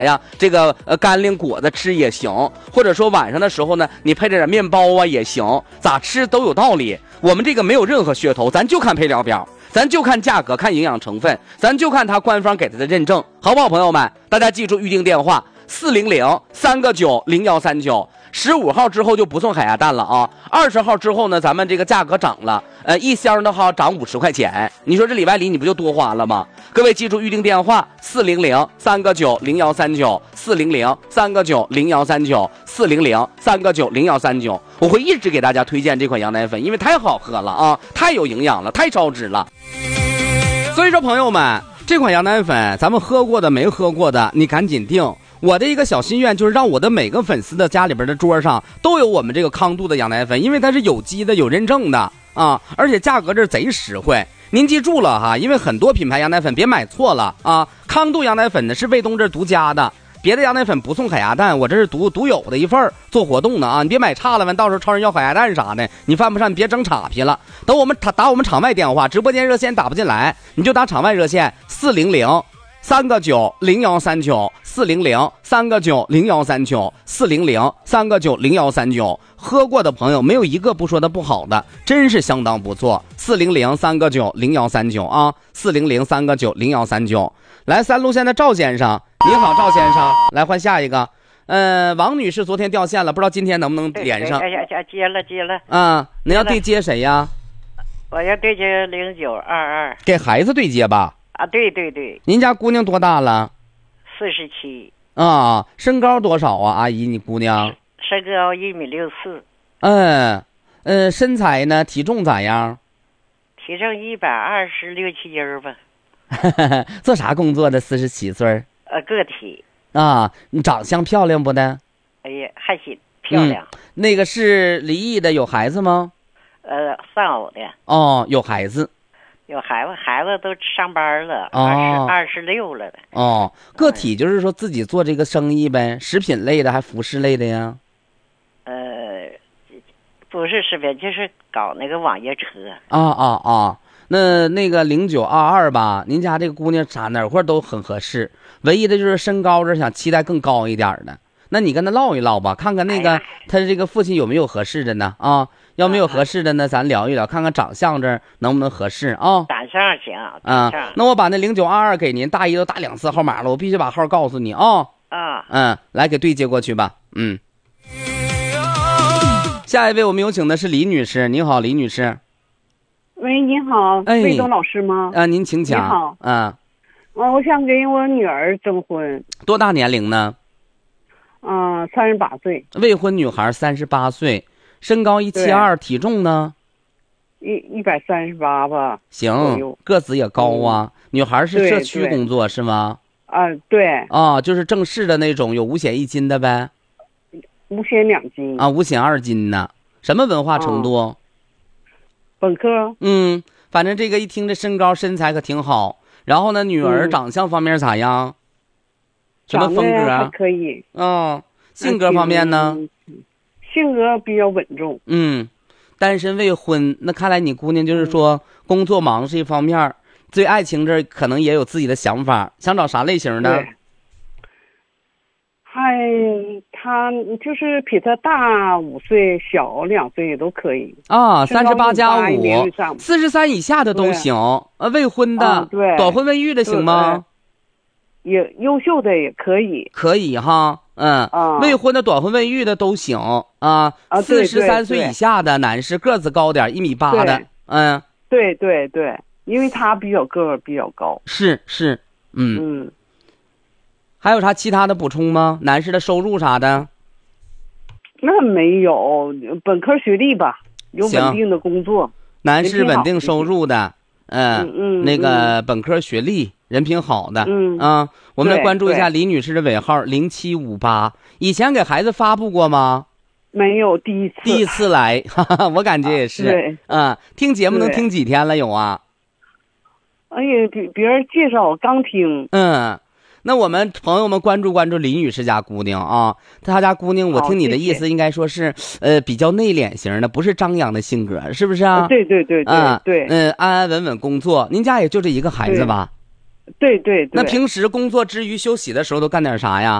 呀，这个干粮果子吃也行，或者说晚上的时候呢，你配着点面包啊也行，咋吃都有道理。我们这个没有任何噱头，咱就看配料表，咱就看价格，看营养成分，咱就看他官方给他的认证，好不好，朋友们？大家记住预定电话400-3个9-0139，15号之后就不送海鸭蛋了啊，20号之后呢，咱们这个价格涨了，一箱的话涨50块钱，你说这里外里你不就多花了吗？各位记住预定电话400-3个9-0139，400-3个9-0139，400-3个9-0139，我会一直给大家推荐这款羊奶粉，因为太好喝了啊，太有营养了，太超值了。所以说朋友们，这款羊奶粉咱们喝过的没喝过的你赶紧订。我的一个小心愿就是让我的每个粉丝的家里边的桌上都有我们这个康度的羊奶粉，因为它是有机的有认证的啊，而且价格这贼实惠。您记住了哈，因为很多品牌羊奶粉别买错了啊，康度羊奶粉呢是卫东这独家的，别的羊奶粉不送海鸭蛋，我这是独有的一份做活动的啊，你别买差了完到时候超人要海鸭蛋啥的你犯不上，你别整岔劈了。等我们打我们场外电话，直播间热线打不进来，你就打场外热线400-3个9-0139，400-3个9-0139，400-3个9-0139，喝过的朋友没有一个不说的不好的，真是相当不错。400-3个9-0139啊，400-3个9-0139。来3路线的赵先生，你好，赵先生，来换下一个。王女士昨天掉线了，不知道今天能不能连上？ 接了。 啊，您要对接谁呀？ 我要对接0922， 给孩子对接吧。 啊，对。 您家姑娘多大了 ？47。 啊，身高多少啊，阿姨？你姑娘身高1.64 米。身材呢？体重咋样？ 体重126、7斤吧。 做啥工作的？47岁。 个体。 啊，你长相漂亮不的？ 哎呀，还行，漂亮。 那个是离异的，有孩子吗？ 丧偶的。 哦，有孩子。 有孩子都上班了，26了的。 哦，个体就是说自己做这个生意呗，食品类的还服饰类的呀？ 不是食品，就是搞那个网约车。 那个0922吧，您家这个姑娘哪块都很合适，唯一的就是身高这想期待更高一点的。那你跟他唠一唠吧，看看那个他这个父亲有没有合适的呢？啊，要没有合适的呢，咱聊一聊，看看长相这能不能合适啊？ 长相行啊。那我把那0922给您，大姨都打2次号码了，我必须把号告诉你啊。来给对接过去吧。下一位我们有请的是李女士，你好，李女士。 喂，你好，魏东老师吗？ 您请讲。 你好。我想给我女儿征婚。 多大年龄呢 ？38岁。 未婚女孩，38岁，身高172，体重呢 ？138吧。 行，个子也高啊。女孩是社区工作是吗？ 对。 就是正式的那种，有5险1金的呗。 5险2金。 5险2金呢？什么文化程度？ 本科。 反正这个一听这身高身材可挺好。然后呢，女儿长相方面咋样？什么风格？ 还可以。 性格方面呢？ 性格比较稳重。 单身未婚，那看来你姑娘就是说工作忙是一方面，对爱情这可能也有自己的想法，想找啥类型的？ 他就是比他大5岁，小2岁也都可以。 38加5，43以下的都行。未婚的，短婚未育的行吗？ 也优秀的也可以。 可以哈。未婚的、短婚未育的都行啊。43岁以下的男士，个子高点，1.8米的。 对，因为他比较个儿比较高。 是。还有啥其他的补充吗？男士的收入啥的？ 那没有，本科学历吧，有稳定的工作。 男士稳定收入的，那个本科学历，人品好的。我们来关注一下李女士的尾号0758。以前给孩子发布过吗？ 没有，第一次来，我感觉也是。听节目能听几天了有啊？ 哎呀，别人介绍刚听。 那我们朋友们关注李女士家姑娘啊，她家姑娘，我听你的意思应该说是比较内敛型的，不是张扬的性格，是不是啊？ 对。 安安稳稳工作。您家也就这一个孩子吧？ 对对对。 那平时工作之余休息的时候都干点啥呀？